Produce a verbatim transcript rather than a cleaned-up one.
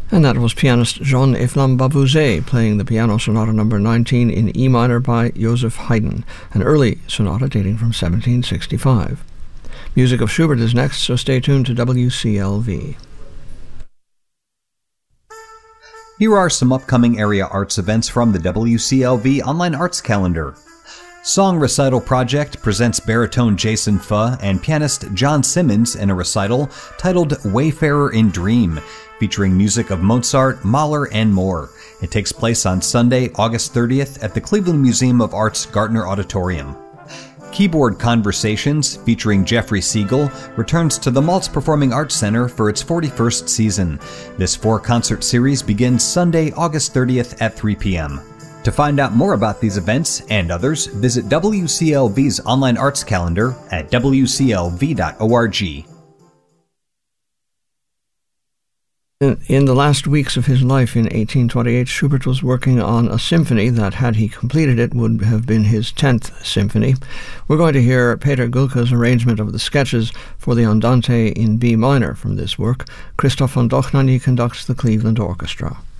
And that was pianist Jean-Efflam Bavouzet playing the Piano Sonata number nineteen in E minor by Joseph Haydn, an early sonata dating from seventeen sixty-five. Music of Schubert is next, so stay tuned to W C L V. Here are some upcoming area arts events from the W C L V Online Arts Calendar. Song Recital Project presents baritone Jason Fuh and pianist John Simmons in a recital titled Wayfarer in Dream, featuring music of Mozart, Mahler, and more. It takes place on Sunday, August thirtieth at the Cleveland Museum of Art's Gartner Auditorium. Keyboard Conversations, featuring Jeffrey Siegel, returns to the Maltz Performing Arts Center for its forty-first season. This four-concert series begins Sunday, August thirtieth at three p.m. To find out more about these events and others, visit W C L V's online arts calendar at w c l v dot org. In, in the last weeks of his life in eighteen twenty-eight, Schubert was working on a symphony that, had he completed it, would have been his tenth symphony. We're going to hear Peter Gülke's arrangement of the sketches for the Andante in B minor from this work. Christoph von Dohnanyi conducts the Cleveland Orchestra.